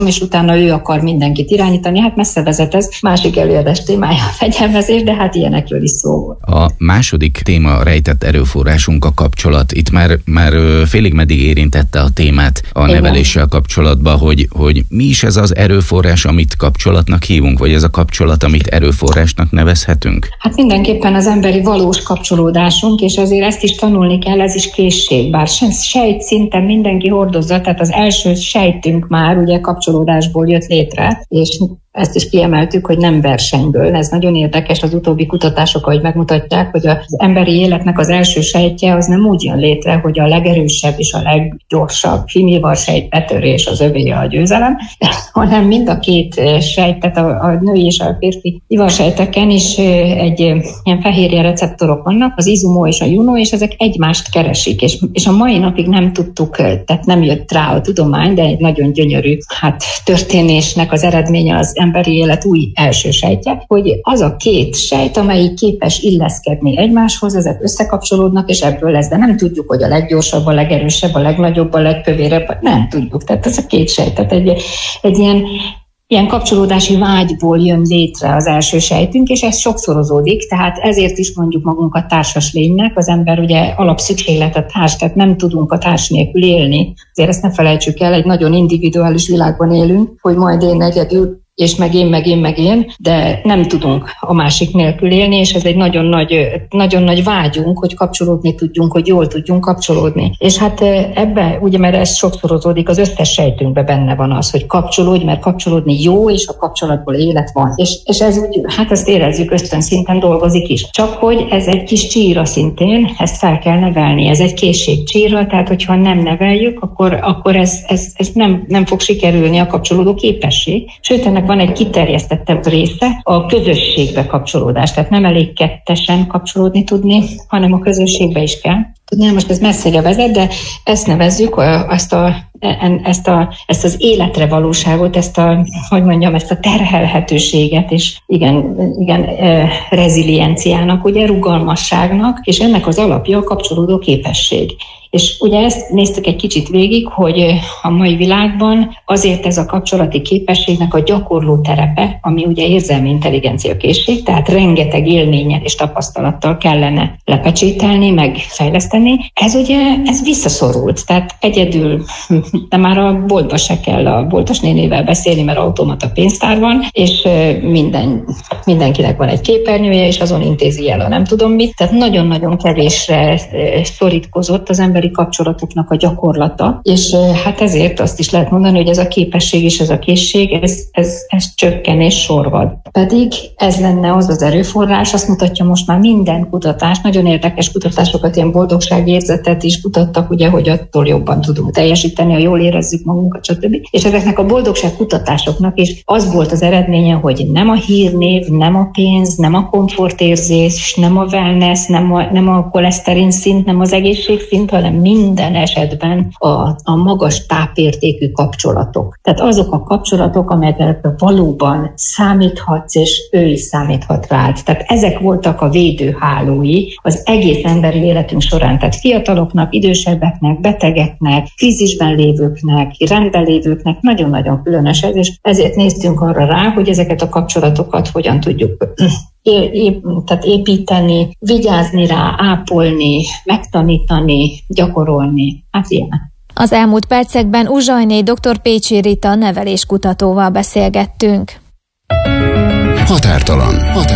és utána ő akar mindenkit irányítani. Hát messze vezet ez. Másik előadás témája a fegyelmezés, de hát ilyenekről is szó volt. A második téma rejtett erőforrásunk a kapcsolat. Itt már félig meddig érintette a témát a neveléssel kapcsolatban, hogy mi is ez az erőforrás, amit kapcsolatnak hívunk, vagy ez a kapcsolat, amit erőforrásnak nevezhetünk? Hát mindenképpen az emberi valós kapcsolódásunk, és azért ezt is tanulni kell, ez is készség, bár sejt szinten mindenki hordozza, tehát az első sejtünk már ugye kapcsolódásból jött létre, és ezt is kiemeltük, hogy nem versenyből. Ez nagyon érdekes, az utóbbi kutatások, ahogy megmutatják, hogy az emberi életnek az első sejtje az nem úgy jön létre, hogy a legerősebb és a leggyorsabb fémivarsejt betörés az övé a győzelem, hanem mind a két sejt, tehát a női és a férfi ivarsejteken is egy ilyen fehérje receptorok vannak, az izumó és a juno, és ezek egymást keresik, és a mai napig nem tudtuk, tehát nem jött rá a tudomány, de egy nagyon gyönyörű történésnek az eredménye az emberi élet új első sejtje, hogy az a két sejt, amelyik képes illeszkedni egymáshoz, ezek összekapcsolódnak, és ebből lesz, de nem tudjuk, hogy a leggyorsabb, a legerősebb, a legnagyobb, a legkövérebb, nem tudjuk. Tehát ez a két sejt, tehát egy ilyen kapcsolódási vágyból jön létre az első sejtünk, és ez sokszorozódik, tehát ezért is mondjuk magunkat társas lénynek, az ember ugye alapszükséglet a társ, tehát nem tudunk a társ nélkül élni. Azért ezt ne felejtsük el, egy nagyon individuális világban élünk, hogy majd én egyedül, és meg én, de nem tudunk a másik nélkül élni, és ez egy nagyon nagy vágyunk, hogy kapcsolódni tudjunk, hogy jól tudjunk kapcsolódni. És hát ebbe, ugye mert ez sokszorozódik, az összes sejtünkben benne van az, hogy kapcsolódj, mert kapcsolódni jó, és a kapcsolatból élet van. És ez úgy, hát ezt érezzük, ösztönszinten dolgozik is. Csak hogy ez egy kis csíra szintén, ezt fel kell nevelni. Ez egy készségcsíra, tehát hogyha nem neveljük, akkor ez nem fog sikerülni a kapcsolódó képesség. Sőt, ennek van egy kiterjesztettebb része, a közösségbe kapcsolódás. Tehát nem elég kettesen kapcsolódni tudni, hanem a közösségbe is kell. Tudni, most ez messzire vezet, de ezt nevezzük, ezt az életre valóságot, ezt a terhelhetőséget, és igen, rezilienciának, ugye rugalmasságnak, és ennek az alapja a kapcsolódó képesség. És ugye ezt néztük egy kicsit végig, hogy a mai világban azért ez a kapcsolati képességnek a gyakorló terepe, ami ugye érzelmi intelligencia készség, tehát rengeteg élménnyel és tapasztalattal kellene lepecsételni, meg fejleszteni. Ez visszaszorult, tehát egyedül, de már a boltba se kell a boltos nénével beszélni, mert automata pénztár van, és mindenkinek van egy képernyője, és azon intézi el a nem tudom mit, tehát nagyon-nagyon kevésre szorítkozott az emberi kapcsolatoknak a gyakorlata, és hát ezért azt is lehet mondani, hogy ez a képesség és ez a készség, ez csökken és sorvad. Pedig ez lenne az erőforrás, azt mutatja most már minden kutatás, nagyon érdekes kutatásokat, ilyen boldogságérzetet is kutattak, ugye, hogy attól jobban tudunk teljesíteni, ha jól érezzük magunkat, stb. És ezeknek a boldogság kutatásoknak is az volt az eredménye, hogy nem a hírnév, nem a pénz, nem a komfortérzés, nem a wellness, nem a koleszterin szint, nem az egészségszint, hanem minden esetben a magas tápértékű kapcsolatok. Tehát azok a kapcsolatok, amelyekre valóban számíthatsz, és ő is számíthat rád. Tehát ezek voltak a védőhálói az egész emberi életünk során. Tehát fiataloknak, idősebbeknek, betegeknek, krízisben lévőknek, rendben lévőknek nagyon-nagyon különös ez, és ezért néztünk arra rá, hogy ezeket a kapcsolatokat hogyan tudjuk tehát építeni, vigyázni rá, ápolni, megtanítani, gyakorolni. Hát ilyen. Az elmúlt percekben Uzsajné dr. Pécsi Rita neveléskutatóval beszélgettünk. Határtalan.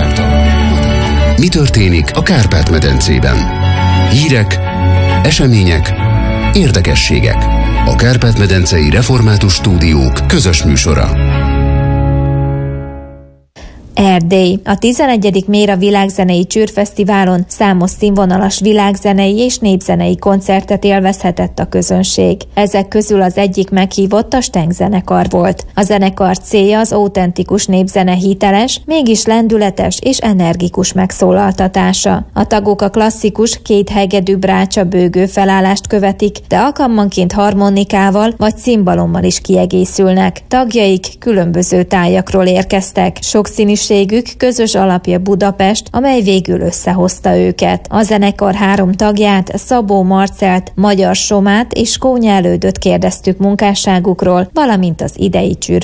Mi történik a Kárpát-medencében? Hírek, események, érdekességek. A Kárpát-medencei Református Stúdiók közös műsora. Erdély. A 11. Méra Világzenei Csűrfesztiválon számos színvonalas világzenei és népzenei koncertet élvezhetett a közönség. Ezek közül az egyik meghívott a Steng zenekar volt. A zenekar célja az autentikus népzene hiteles, mégis lendületes és energikus megszólaltatása. A tagok a klasszikus két hegedű brácsa bőgő felállást követik, de alkalmanként harmonikával vagy cimbalommal is kiegészülnek. Tagjaik különböző tájakról érkeztek. Sokszínű közösségük közös alapja Budapest, amely végül összehozta őket. A zenekar 3 tagját, Szabó Marcelt, Magyar Somát és Kónya Elődöt kérdeztük munkásságukról, valamint az idei